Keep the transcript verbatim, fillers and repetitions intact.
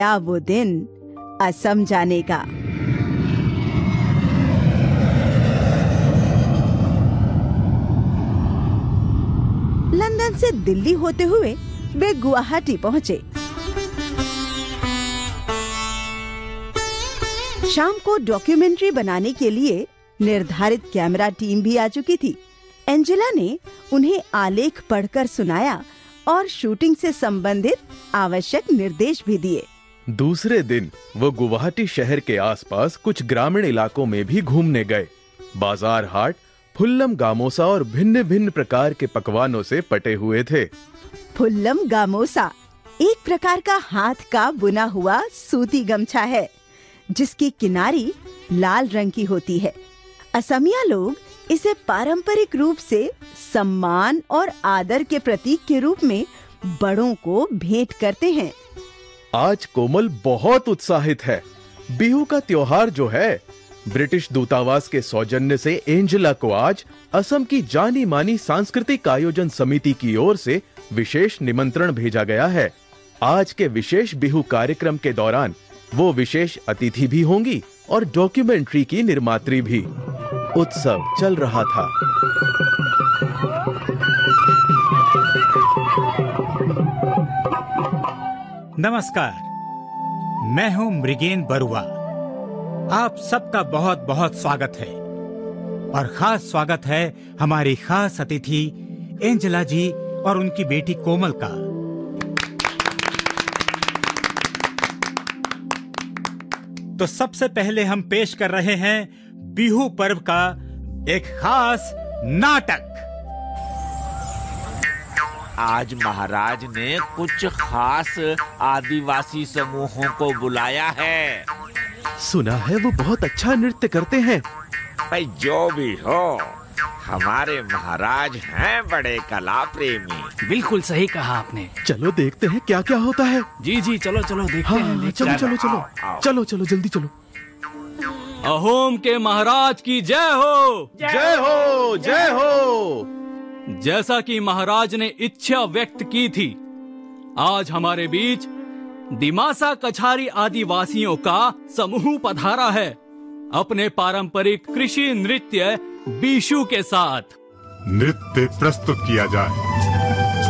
क्या वो दिन असम जाने का। लंदन से दिल्ली होते हुए वे गुवाहाटी पहुंचे। शाम को डॉक्यूमेंट्री बनाने के लिए निर्धारित कैमरा टीम भी आ चुकी थी। एंजेला ने उन्हें आलेख पढ़कर सुनाया और शूटिंग से संबंधित आवश्यक निर्देश भी दिए। दूसरे दिन वो गुवाहाटी शहर के आसपास कुछ ग्रामीण इलाकों में भी घूमने गए। बाजार हाट फुल्लम गामोसा और भिन्न भिन्न प्रकार के पकवानों से पटे हुए थे। फुल्लम गामोसा एक प्रकार का हाथ का बुना हुआ सूती गमछा है, जिसकी किनारी लाल रंग की होती है। असमिया लोग इसे पारंपरिक रूप से सम्मान और आदर के प्रतीक के रूप में बड़ों को भेंट करते हैं। आज कोमल बहुत उत्साहित है। बिहू का त्योहार जो है, ब्रिटिश दूतावास के सौजन्य से एंजेला को आज असम की जानी मानी सांस्कृतिक आयोजन समिति की ओर से विशेष निमंत्रण भेजा गया है। आज के विशेष बिहू कार्यक्रम के दौरान वो विशेष अतिथि भी होंगी और डॉक्यूमेंट्री की निर्मात्री भी। उत्सव चल रहा था। नमस्कार, मैं हूं मृगेन बरुआ। आप सबका बहुत बहुत स्वागत है और खास स्वागत है हमारी खास अतिथि एंजेला जी और उनकी बेटी कोमल का। तो सबसे पहले हम पेश कर रहे हैं बिहू पर्व का एक खास नाटक। आज महाराज ने कुछ खास आदिवासी समूहों को बुलाया है। सुना है वो बहुत अच्छा नृत्य करते हैं। भाई जो भी हो, हमारे महाराज हैं बड़े कला प्रेमी। बिल्कुल सही कहा आपने। चलो देखते हैं क्या क्या होता है। जी जी चलो चलो देखते हाँ, हैं। चलो चलो चलो आओ, आओ। चलो चलो जल्दी चलो। अहोम के महाराज की जय हो। जय हो जय हो। जैसा कि महाराज ने इच्छा व्यक्त की थी, आज हमारे बीच दिमासा कछारी आदिवासियों का समूह पधारा है अपने पारंपरिक कृषि नृत्य बीशू के साथ। नृत्य प्रस्तुत किया जाए।